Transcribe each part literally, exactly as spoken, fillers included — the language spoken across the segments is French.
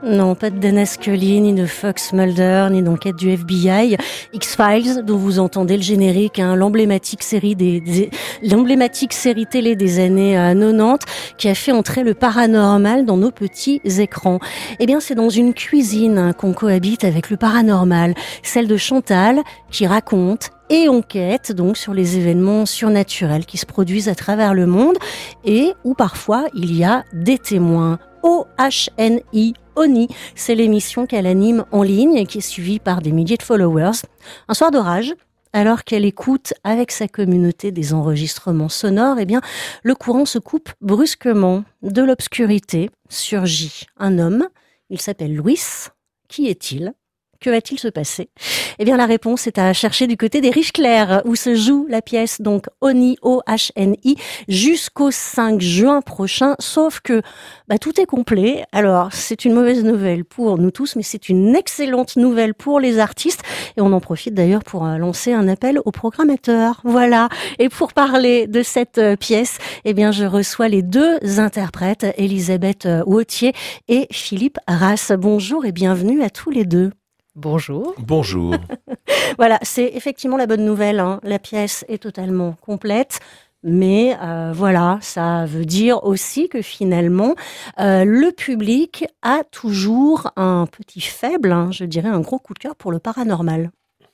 Non, pas de Dana Scully, ni de Fox Mulder, ni d'enquête du F B I. X-Files, dont vous entendez le générique, hein, l'emblématique série des, des l'emblématique série télé des années euh, quatre-vingt-dix, qui a fait entrer le paranormal dans nos petits écrans. Eh bien, c'est dans une cuisine hein, qu'on cohabite avec le paranormal, celle de Chantal, qui raconte et enquête donc sur les événements surnaturels qui se produisent à travers le monde et où parfois il y a des témoins. O H N I, Oni, c'est l'émission qu'elle anime en ligne et qui est suivie par des milliers de followers. Un soir d'orage, alors qu'elle écoute avec sa communauté des enregistrements sonores, eh bien, le courant se coupe brusquement. De l'obscurité surgit un homme, il s'appelle Louis. Qui est-il ? Que va-t-il se passer ? Eh bien, la réponse est à chercher du côté des Riches Clairs, où se joue la pièce, donc Oni, O H N I, jusqu'au cinq juin prochain. Sauf que bah, tout est complet. Alors, c'est une mauvaise nouvelle pour nous tous, mais c'est une excellente nouvelle pour les artistes. Et on en profite d'ailleurs pour euh, lancer un appel aux programmateurs. Voilà. Et pour parler de cette euh, pièce, eh bien, je reçois les deux interprètes, Elisabeth euh, Wautier et Philippe Rass. Bonjour et bienvenue à tous les deux. Bonjour. Bonjour. Voilà, c'est effectivement la bonne nouvelle. Hein. La pièce est totalement complète. Mais euh, voilà, ça veut dire aussi que finalement, euh, le public a toujours un petit faible, hein, je dirais un gros coup de cœur pour le paranormal.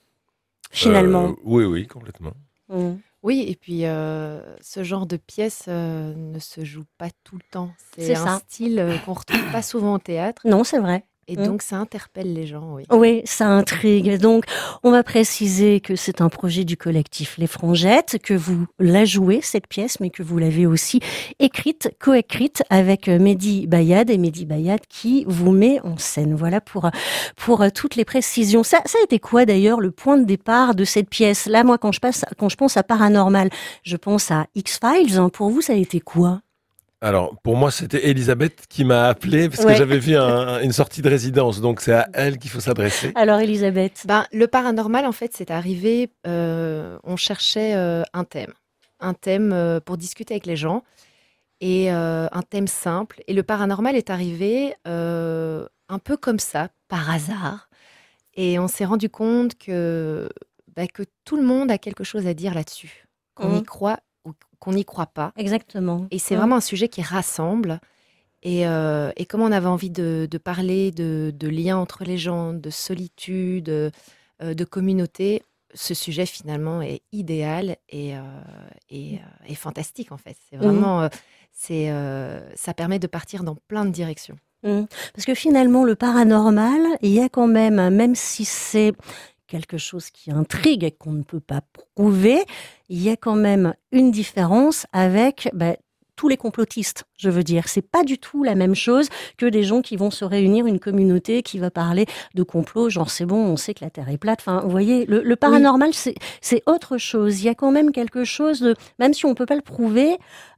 Finalement. Euh, oui, oui, complètement. Mmh. Oui, et puis euh, ce genre de pièce euh, ne se joue pas tout le temps. C'est, C'est un ça. style euh, qu'on retrouve pas souvent au théâtre. Non, c'est vrai. Et Mmh. donc, ça interpelle les gens, oui. Oui, ça intrigue. Donc, on va préciser que c'est un projet du collectif Les Frangettes, que vous la jouez, cette pièce, mais que vous l'avez aussi écrite, coécrite avec Mehdi Bayad, et Mehdi Bayad qui vous met en scène. Voilà pour, pour toutes les précisions. Ça, ça a été quoi d'ailleurs le point de départ de cette pièce ? Là, moi, quand je, passe, quand je pense à Paranormal, je pense à X-Files. Pour vous, ça a été quoi ? Alors, pour moi, c'était Elisabeth qui m'a appelé parce Ouais. que j'avais vu un- une sortie de résidence. Donc, c'est à elle qu'il faut s'adresser. Alors, Elisabeth. Ben, le paranormal, en fait, c'est arrivé, euh, on cherchait euh, un thème. Un thème euh, pour discuter avec les gens. Et euh, un thème simple. Et le paranormal est arrivé euh, un peu comme ça, par hasard. Et on s'est rendu compte que, bah, que tout le monde a quelque chose à dire là-dessus. Qu'on Mmh. y croit ou qu'on n'y croit pas. Exactement. Et c'est Mmh. vraiment un sujet qui rassemble. Et, euh, et comme on avait envie de, de parler de, de liens entre les gens, de solitude, euh, de communauté, ce sujet finalement est idéal et, euh, et, euh, et fantastique en fait. C'est vraiment, euh, c'est, euh, ça permet de partir dans plein de directions. Mmh. Parce que finalement, le paranormal, il y a quand même, même si c'est quelque chose qui intrigue et qu'on ne peut pas prouver, il y a quand même une différence avec bah, tous les complotistes, je veux dire. C'est pas du tout la même chose que des gens qui vont se réunir, une communauté qui va parler de complot, genre c'est bon, on sait que la Terre est plate. Enfin, vous voyez, le, le paranormal, oui. c'est, c'est autre chose. Il y a quand même quelque chose de, même si on peut pas le prouver,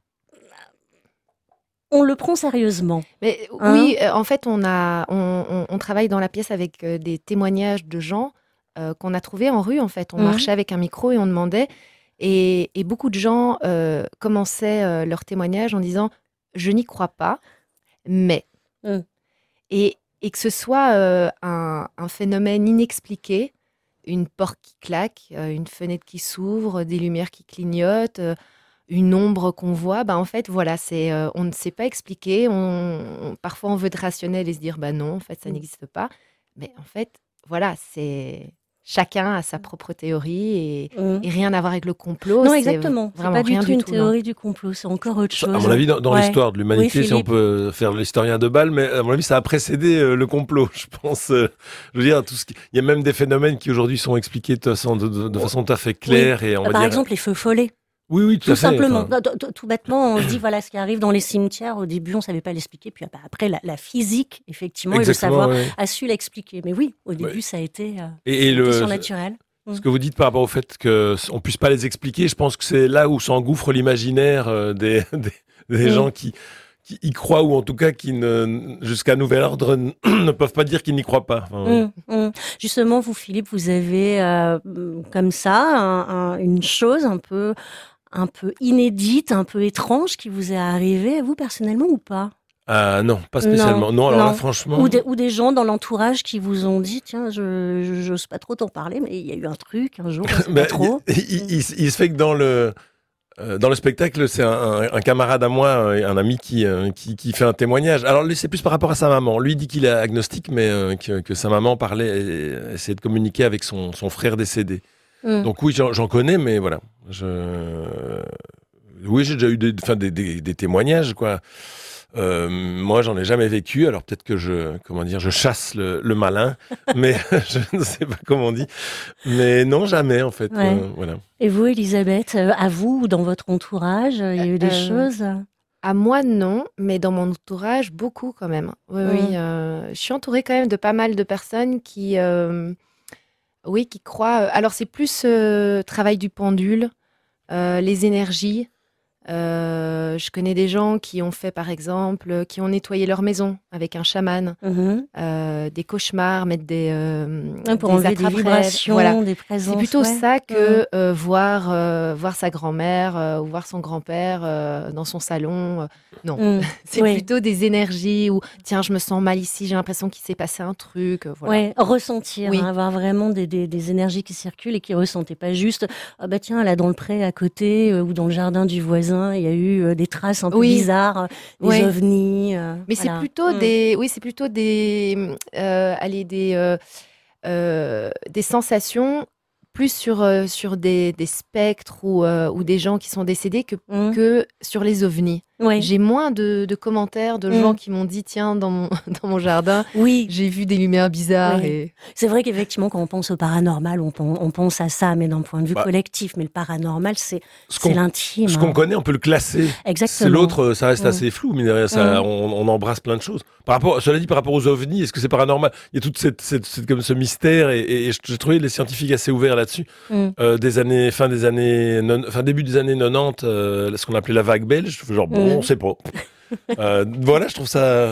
on le prend sérieusement. Mais Hein ? oui, euh, en fait, on, a, on, on, on travaille dans la pièce avec euh, des témoignages de gens euh, qu'on a trouvés en rue, en fait. On Mhm. marchait avec un micro et on demandait. Et, et beaucoup de gens euh, commençaient euh, leur témoignage en disant « je n'y crois pas, mais… Mm. ». Et, et que ce soit euh, un, un phénomène inexpliqué, une porte qui claque, euh, une fenêtre qui s'ouvre, des lumières qui clignotent, euh, une ombre qu'on voit, bah en fait, voilà, c'est, euh, on ne sait pas expliquer. On, on- parfois, on veut être rationnel et se dire, bah non, en fait, ça Mm. n'existe pas. Mais en fait, voilà, c'est chacun a sa propre théorie et, Mm. et rien à voir avec le complot. Non, c'est exactement. C'est vraiment pas du rien tout du une tout, non. théorie du complot, c'est encore autre Ça, chose. à mon avis, dans, dans Ouais. l'histoire de l'humanité, Oui, si on Philippe. peut faire l'historien de Bâle, mais à mon avis, ça a précédé euh, le complot, je pense. Euh, je veux dire, tout ce qui... il y a même des phénomènes qui aujourd'hui sont expliqués de façon, de, de- de façon tout à fait claire. Et on Bah, va par dire... exemple, les feux follets. Oui, oui, tout, Tout à fait. simplement. Enfin, Tout- tout- Tout bêtement, on se dit, voilà ce qui arrive dans les cimetières. Au début, on savait pas l'expliquer. Puis bah, après, la, la physique, effectivement, et le exactement, savoir ouais. a su l'expliquer. Mais oui, au début, Ouais. ça a été, euh, Et, et ça a été le, surnaturel. ce que vous dites par rapport au fait qu'on ne puisse pas les expliquer, je pense que c'est là où s'engouffre l'imaginaire euh, des, des, des Mm. gens qui, qui y croient, ou en tout cas qui, ne, jusqu'à nouvel ordre, n- ne peuvent pas dire qu'ils n'y croient pas. Enfin, ouais. Mm, mm. Justement, vous, Philippe, vous avez euh, comme ça un- un- une chose un peu, un peu inédite, un peu étrange qui vous est arrivée, à vous personnellement ou pas ? Ah non, pas spécialement. Non, Non, alors là, non. franchement, Ou des, ou des gens dans l'entourage qui vous ont dit, tiens, je je- j'ose pas trop t'en parler, mais il y a eu un truc un jour, on sait pas ben, trop. il, il- il- il se fait que dans le euh, dans le spectacle, c'est un, un- un camarade à moi, euh, un ami qui, euh, qui qui fait un témoignage. Alors lui, c'est plus par rapport à sa maman. Lui il dit qu'il est agnostique, mais euh, que, que sa maman parlait, et essayait de communiquer avec son son frère décédé. Mm. Donc oui, j'en j'en connais, mais voilà. Je... Oui, j'ai déjà eu des, enfin, des, des, des témoignages, quoi. Euh, moi, j'en ai jamais vécu, alors peut-être que je, comment dire, je chasse le, le malin, mais je ne sais pas comment on dit. Mais non, jamais, en fait. Ouais. Euh, voilà. Et vous, Elisabeth, euh, à vous ou dans votre entourage, il y a eu des Euh, choses? À moi, non, mais dans mon entourage, beaucoup quand même. Oui, oui. Mm. euh, je suis entourée quand même de pas mal de personnes qui, euh, oui, qui croient. euh, Alors, c'est plus euh, travail du pendule, euh, les énergies. Euh, je connais des gens qui ont fait, par exemple, qui ont nettoyé leur maison avec un chaman, Mhm. euh, des cauchemars, mettre des, euh, Ouais, pour des enlever des attrape-rêves. vibrations, Voilà. des C'est présences, plutôt ouais. ça Mm. que euh, voir, euh, voir sa grand-mère euh, ou voir son grand-père euh, dans son salon. euh, non, Mm. c'est Oui. plutôt des énergies où, tiens, je me sens mal ici, j'ai l'impression qu'il s'est passé un truc. euh, Voilà. Ouais, ressentir, Oui. hein, avoir vraiment des, des, des énergies qui circulent et qui ressentaient pas juste, ah bah tiens, là dans le pré à côté euh, ou dans le jardin du voisin, il y a eu euh, des traces un peu Oui. bizarres, euh, des Ouais. ovnis. euh, Mais c'est voilà. plutôt Mm. des, oui, c'est plutôt des, euh, allez, des, euh, euh, des sensations plus sur, euh, sur des, des spectres ou, euh, ou des gens qui sont décédés que, Mm. que sur les ovnis. Ouais. J'ai moins de, de commentaires de Mm. gens qui m'ont dit, tiens, dans mon, dans mon jardin, Oui, j'ai vu des lumières bizarres. Ouais. Et... c'est vrai qu'effectivement, quand on pense au paranormal, on, pen- on pense à ça, mais d'un point de vue Bah, collectif. Mais le paranormal, c'est ce c'est qu'on l'intime. ce qu'on hein. connaît, on peut le classer. C'est Exactement. l'autre, euh, ça reste Mm. assez flou, mais derrière, ça, Mm. on, on embrasse plein de choses. Par rapport, cela dit, par rapport aux ovnis, est-ce que c'est paranormal? Il y a tout cette, cette, cette- comme ce mystère, et, et, et j'ai trouvé les scientifiques assez ouverts là-dessus. Mm. Euh, des années, fin des années, non- fin début des années quatre-vingt-dix, euh, ce qu'on appelait la vague belge. Genre, bon, Mm. on sait pas. Euh, voilà, je trouve ça.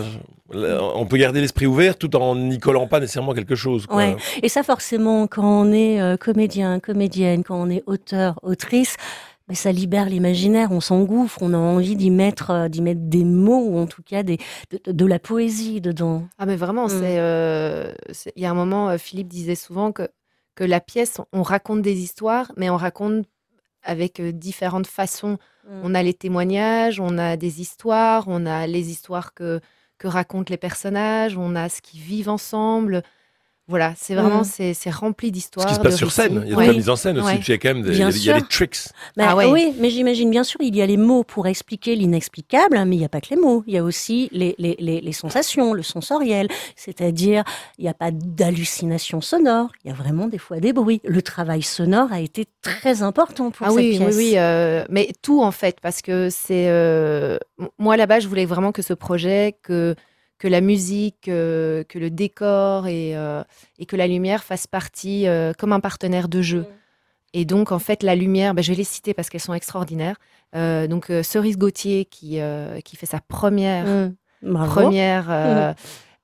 On peut garder l'esprit ouvert tout en n'y collant pas nécessairement quelque chose, quoi. Ouais. Et ça, forcément, quand on est euh, comédien, comédienne, quand on est auteur, autrice, ben, ça libère l'imaginaire, on s'engouffre, on a envie d'y mettre, euh, d'y mettre des mots, ou en tout cas des, de, de- de la poésie dedans. Ah, mais vraiment, Mm. c'est, euh, c'est- il y a un moment, euh, Philippe disait souvent que, que la pièce, on raconte des histoires, mais on raconte avec euh, différentes façons. Mm. On a les témoignages, on a des histoires, on a les histoires que, que racontent les personnages, on a ce qu'ils vivent ensemble. Voilà, c'est vraiment, Mm. c'est, c'est rempli Ce d'histoires. qui se passe de sur scène. récits. Il y a de Ouais. la mise en scène aussi. Ouais. Puis il y a quand même des, il y Bien a, il y a sûr. des tricks. Bah, Ah ouais. Oui, mais j'imagine bien sûr, il y a les mots pour expliquer l'inexplicable, hein, mais il n'y a pas que les mots. Il y a aussi les, les, les, les sensations, le sensoriel. C'est-à-dire, il n'y a pas d'hallucination sonore. Il y a vraiment des fois des bruits. Le travail sonore a été très important pour Ah cette oui, oui, pièce. oui, euh, mais tout en fait, parce que c'est euh, m- moi là-bas, je voulais vraiment que ce projet, que que la musique, euh, que le décor et euh, et que la lumière fassent partie euh, comme un partenaire de jeu. Et donc en fait, la lumière, ben, je vais les citer parce qu'elles sont extraordinaires. Euh, donc euh, Cerise Gauthier qui euh, qui fait sa première Mm. Bravo. première euh,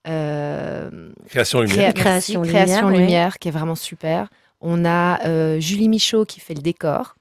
euh, Création lumière. Créa- Création merci, Lumière, Création ouais. Lumière, qui est vraiment super. On a euh, Julie Michaud qui fait le décor.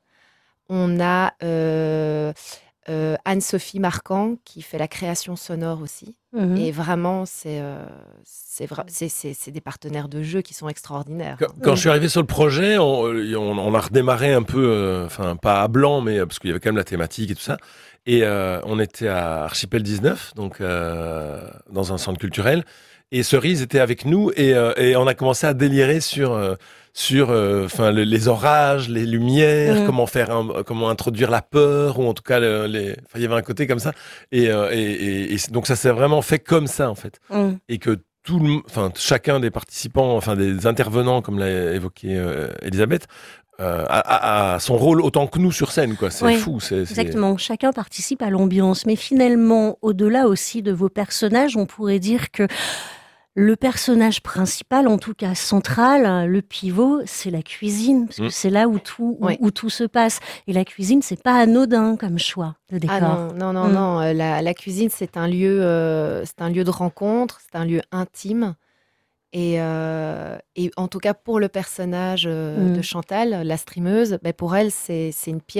On a euh, euh, Anne-Sophie Marquand qui fait la création sonore aussi. Mhm. Et vraiment, c'est euh, c'est vra- c'est- c'est- c'est des partenaires de jeu qui sont extraordinaires. Quand, quand je suis arrivé sur le projet, on, on- on a redémarré un peu, euh, enfin pas à blanc, mais euh, parce qu'il y avait quand même la thématique et tout ça. Et euh, on était à Archipel dix-neuf, donc euh, dans un centre culturel. Et Cerise était avec nous et, euh, et on a commencé à délirer sur euh, sur euh, enfin le- les orages, les lumières, Mhm. comment faire, un- comment introduire la peur ou en tout cas le- les. Enfin, il y avait un côté comme ça. Et, euh, et, et- et c- donc ça s'est vraiment fait comme ça en fait. Mm. Et que tout le, m- enfin chacun des participants, enfin des intervenants, comme l'a évoqué euh, Elisabeth, euh, a, a- a son rôle autant que nous sur scène, quoi. C'est Ouais, fou. C'est, c'est- Exactement, chacun participe à l'ambiance, mais finalement, au-delà aussi de vos personnages, on pourrait dire que le personnage principal, en tout cas central, le pivot, c'est la cuisine, parce que Mm. c'est là où tout, où, Ouais. où tout se passe. Et la cuisine, c'est pas anodin comme choix de décor. Ah non, non, non, Mm. non. euh, La, la cuisine, c'est un lieu, euh, c'est un lieu de rencontre, c'est un lieu intime. Et, euh, et en tout cas, pour le personnage euh, Mm. de Chantal, la streameuse, ben pour elle, c'est c'est une pièce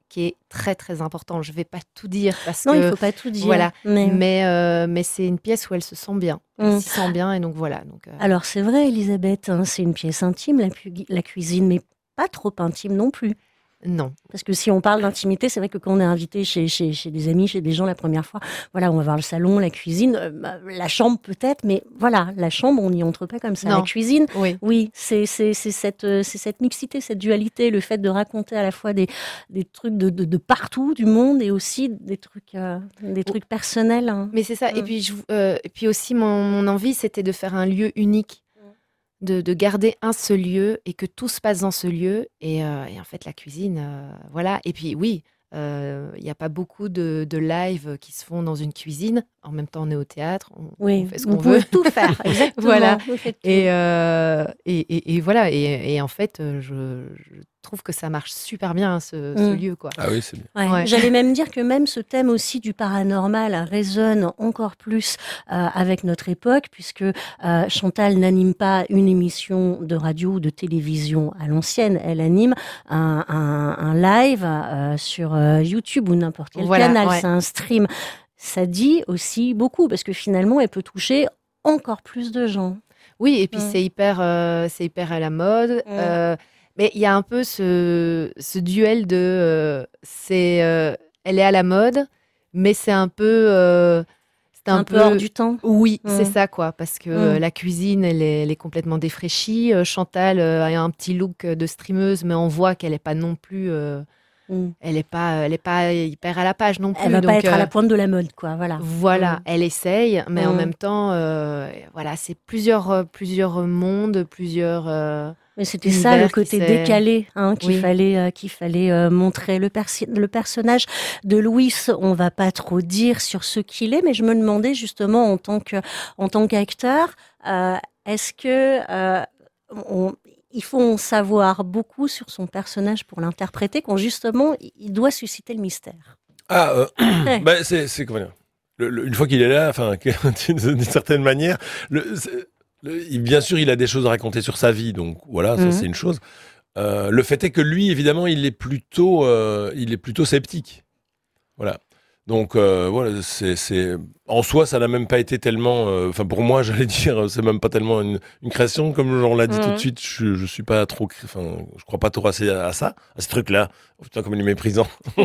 qui est très très important. Je vais pas tout dire parce Non, que il faut pas tout dire. voilà, Mais, mais euh, mais c'est une pièce où elle se sent bien, elle Mm. s'y sent bien et donc voilà. Donc euh, Alors c'est vrai, Elisabeth, hein, c'est une pièce intime, la, pu- la cuisine, mais pas trop intime non plus. non, Parce que si on parle d'intimité, c'est vrai que quand on est invité chez, chez, chez des amis, chez des gens la première fois, voilà, on va voir le salon, la cuisine, euh, bah, la chambre peut-être, mais voilà, la chambre, on n'y entre pas comme ça. Non. La cuisine, oui. oui, c'est c'est c'est cette euh, c'est cette mixité, cette dualité, le fait de raconter à la fois des des trucs de de, de partout du monde et aussi des trucs euh, des trucs personnels. Hein. Mais c'est ça. Et Mm. puis je, euh, et puis aussi mon, mon envie, c'était de faire un lieu unique. De, de garder un seul lieu et que tout se passe dans ce lieu. Et, euh, et en fait, la cuisine, euh, voilà. Et puis, oui, euh, il n'y a pas beaucoup de, de lives qui se font dans une cuisine. En même temps, on est au théâtre, on, Oui, on fait ce vous qu'on pouvez veut. tout faire, exactement. Voilà. Vous faites tout. Et, euh, et, et, et voilà. Et, et en fait, euh, je, je trouve que ça marche super bien, ce, ce Mm. lieu, quoi. Ah oui, c'est bien. Ouais. Ouais. J'allais même dire que même ce thème aussi du paranormal résonne encore plus euh, avec notre époque, puisque euh, Chantal n'anime pas une émission de radio ou de télévision à l'ancienne, elle anime un, un, un live euh, sur euh, YouTube ou n'importe quel Voilà, canal, ouais. c'est un stream. Ça dit aussi beaucoup, parce que finalement, elle peut toucher encore plus de gens. Oui, et puis Mm. c'est hyper, euh, c'est hyper à la mode. Mm. Euh, mais il y a un peu ce, ce duel de, euh, c'est, euh, elle est à la mode, mais c'est un peu, euh, c'est Un, un, peu hors du temps. Oui, Mm. c'est ça quoi, parce que Mm. euh, la cuisine, elle est, elle est complètement défraîchie. Euh, Chantal euh, a un petit look de streameuse, mais on voit qu'elle est pas non plus, euh, Mm. elle est pas, elle est pas hyper à la page non plus. Elle va donc, pas être à euh, la pointe de la mode, quoi. Voilà. Voilà, Mm. elle essaye, mais en Mm. même temps, euh, voilà, c'est plusieurs, euh, plusieurs mondes, plusieurs. euh, Mais c'était ça le univers qui côté s'est- décalé hein, qu'il Oui. fallait euh, qu'il fallait euh, montrer. Le, persi- le personnage de Louis, on va pas trop dire sur ce qu'il est, mais je me demandais justement en tant que en tant qu'acteur, euh, est-ce que euh, on- il faut en savoir beaucoup sur son personnage pour l'interpréter, quand justement il doit susciter le mystère. Ah, euh, Ouais. bah, c'est, c'est comment dire, le- le- une fois qu'il est là, enfin, que- d'une certaine manière, le, c'est- le- il- bien sûr, il a des choses à raconter sur sa vie, donc voilà, ça Mhm. c'est une chose. Euh, le fait est que lui, évidemment, il est plutôt, euh, il est plutôt sceptique. Voilà. Donc euh, voilà, c'est, c'est en soi, ça n'a même pas été tellement. euh, Enfin, pour moi, j'allais dire, c'est même pas tellement une, une création, comme on l'a dit Mhm. tout de suite. Je, je suis pas trop, cré- enfin, je crois pas trop assez à, à ça, à ce truc-là. Oh, putain, comme il est méprisant.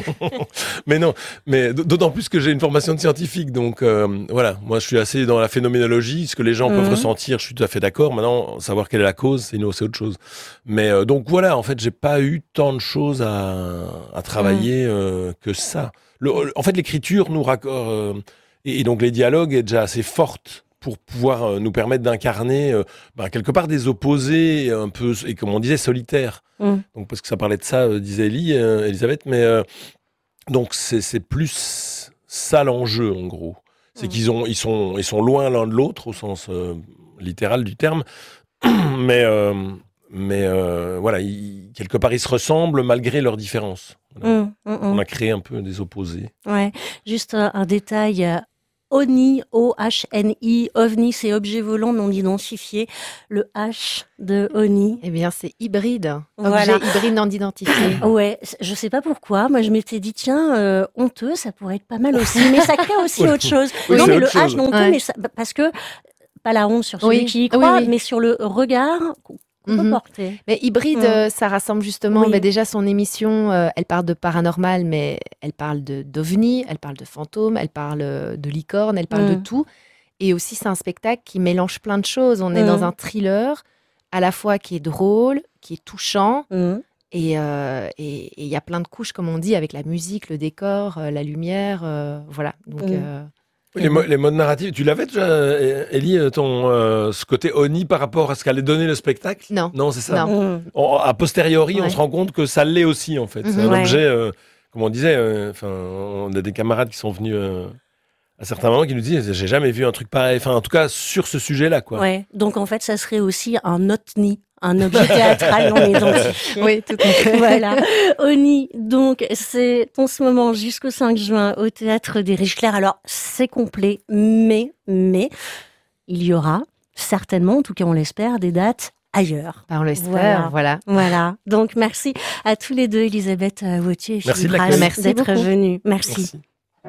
Mais non, mais d- d'autant plus que j'ai une formation de scientifique, donc euh, voilà, moi, je suis assez dans la phénoménologie, ce que les gens Mhm. peuvent ressentir. Je suis tout à fait d'accord. Maintenant, savoir quelle est la cause, c'est, une- c'est autre chose. Mais euh, donc voilà, en fait, j'ai pas eu tant de choses à, à travailler euh, que ça. Le- en fait, l'écriture nous raccorde, euh, et, et donc les dialogues est déjà assez forte pour pouvoir euh, nous permettre d'incarner euh, ben, quelque part des opposés un peu, et comme on disait, solitaires. Mm. Donc parce que ça parlait de ça, euh, disait Elie, euh, Elisabeth, mais euh, donc c'est, c'est plus ça l'enjeu en gros. C'est Mm. qu'ils ont, ils sont, ils sont loin l'un de l'autre au sens euh, littéral du terme, mais euh, mais euh, voilà, ils- quelque part ils se ressemblent malgré leurs différences. Voilà. Mm, mm, mm. On a créé un peu des opposés. Ouais, juste un, un détail. euh, ONI, O H N I, OVNI, c'est objet volant non identifié. Le H de ONI. Eh bien, c'est hybride. Voilà. Objet hybride non identifié. Ouais, c- je sais pas pourquoi. Moi, je m'étais dit, tiens, euh, honteux, ça pourrait être pas mal aussi. Mais ça crée aussi Oui. autre chose. Oui, non, c'est mais le autre H chose. d'honteux, Ouais. mais ça- parce que, pas la honte sur celui Oui. qui y Oui, croit, oui. mais sur le regard qu'on qu'on peut Mhm. porter. Mais hybride, Mm. euh, ça rassemble justement. Oui. Mais déjà, son émission, euh, elle parle de paranormal, mais elle parle de d'ovni, elle parle de fantômes, elle parle euh, de licorne, elle parle de Mm. tout. Et aussi, c'est un spectacle qui mélange plein de choses. On est Mm. dans un thriller, à la fois qui est drôle, qui est touchant, Mhm. et euh, et- et il y a plein de couches, comme on dit, avec la musique, le décor, euh, la lumière, euh, voilà. Donc, Mm. euh, Les, mo- les modes narratifs, tu l'avais déjà, euh, Ellie, euh, ton, euh, ce côté Oni par rapport à ce qu'allait donner le spectacle Non. Non, c'est ça. Non. Mhm. En- a posteriori, on Ouais. se rend compte que ça l'est aussi, en fait. C'est Mhm. un Ouais. objet, euh, comme on disait, euh, enfin, on a des camarades qui sont venus euh, à certains moments qui nous disent j'ai jamais vu un truc pareil. Enfin, en tout cas, sur ce sujet-là, quoi. Ouais. Donc, en fait, ça serait aussi un OTNI, un objet théâtral non identifié. Oui, tout à fait. Voilà. Oni, donc, c'est en ce moment jusqu'au cinq juin au Théâtre des Riches-Clairs. Alors, c'est complet, mais, mais, il y aura certainement, en tout cas on l'espère, des dates ailleurs. Ben, on l'espère, Voilà. voilà. Voilà. Donc, merci à tous les deux, Elisabeth Wautier et Merci Philippe de Rage, l'accueil. Merci d'être beaucoup. venus. Merci. Merci.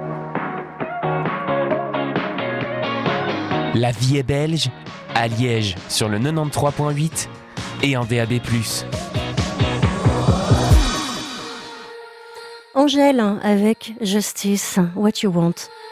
La vie est belge, à Liège, sur le quatre-vingt-treize virgule huit et en D A B plus. Angèle avec Justice, What You Want.